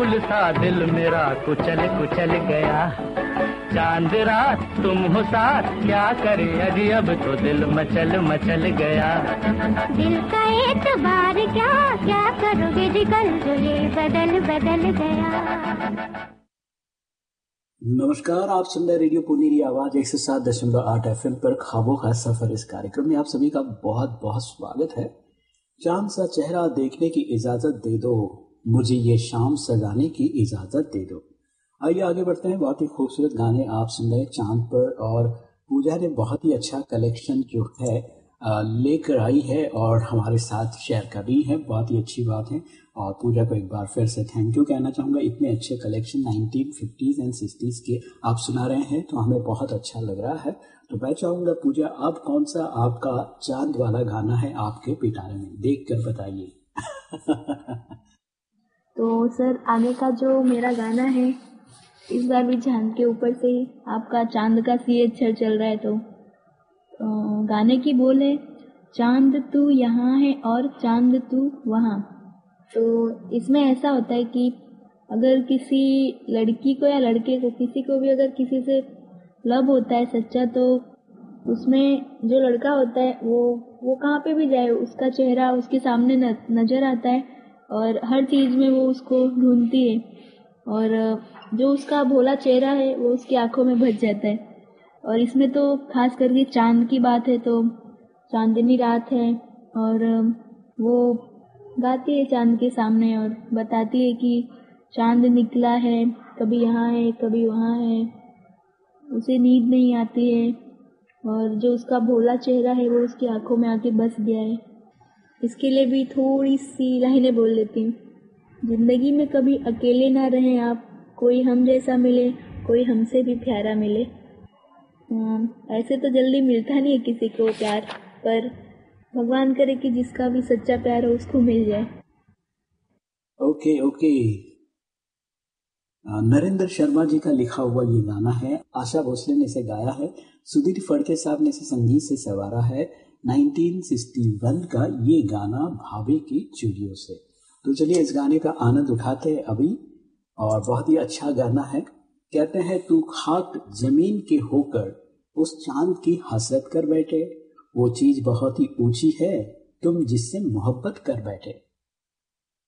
फूल सा दिल मेरा कुचल कुचल गया। चांद रात तुम हो साथ, क्या करे अजी अब तो दिल मचल मचल गया। दिल का एतबार क्या, क्या करोगे जी कल जो ये बदल बदल गया। नमस्कार, आप सुन रहे रेडियो पुनेरी आवाज 107.8 FM पर ख्वाबों का सफर। इस कार्यक्रम में आप सभी का बहुत बहुत स्वागत है। चांद सा चेहरा देखने की इजाजत दे दो, मुझे ये शाम सजाने की इजाजत दे दो। आइए आगे बढ़ते हैं। बहुत ही खूबसूरत गाने आप सुन रहे हैं चांद पर, और पूजा ने बहुत ही अच्छा कलेक्शन जो है लेकर आई है और हमारे साथ शेयर कर रही है। बहुत ही अच्छी बात है, और पूजा को एक बार फिर से थैंक यू कहना चाहूँगा। इतने अच्छे कलेक्शन 1950s एंड 60s के आप सुना रहे हैं तो हमें बहुत अच्छा लग रहा है। तो मैं चाहूँगा पूजा, अब कौन सा आपका चांद वाला गाना है आपके पिटारे में, देख कर बताइए। तो सर, आगे का जो मेरा गाना है इस बार भी चांद के ऊपर से ही, आपका चांद का सी अच्छा चल रहा है तो गाने की बोल है, चांद तू यहाँ है और चांद तू वहाँ। तो इसमें ऐसा होता है कि अगर किसी लड़की को या लड़के को, किसी को भी अगर किसी से लव होता है सच्चा, तो उसमें जो लड़का होता है वो कहाँ पे भी जाए उसका चेहरा उसके सामने नजर आता है, और हर चीज़ में वो उसको ढूंढती है, और जो उसका भोला चेहरा है वो उसकी आंखों में भज जाता है। और इसमें तो खास करके चांद की बात है, तो चांदनी रात है और वो गाती है चांद के सामने और बताती है कि चांद निकला है, कभी यहाँ है कभी वहाँ है, उसे नींद नहीं आती है, और जो उसका भोला चेहरा है वो उसकी आंखों में आके बस गया है। इसके लिए भी थोड़ी सी लाइनें बोल लेती हूँ। जिंदगी में कभी अकेले ना रहें आप, कोई हम जैसा मिले, कोई हमसे भी प्यारा मिले। ऐसे तो जल्दी मिलता नहीं है किसी को प्यार, पर भगवान करे कि जिसका भी सच्चा प्यार हो उसको मिल जाए। ओके। नरेंद्र शर्मा जी का लिखा हुआ ये गाना है, आशा भोसले ने इसे गाया है, सुधीर फड़के साहब ने इसे संगीत से संवारा है। 1961 का ये गाना भाभी की चूड़ियों से। तो चलिए इस गाने का आनंद उठाते हैं अभी, और बहुत ही अच्छा गाना है। कहते हैं तू खाक जमीन के होकर उस चांद की हसरत कर बैठे, वो चीज बहुत ही ऊंची है तुम जिससे मोहब्बत कर बैठे।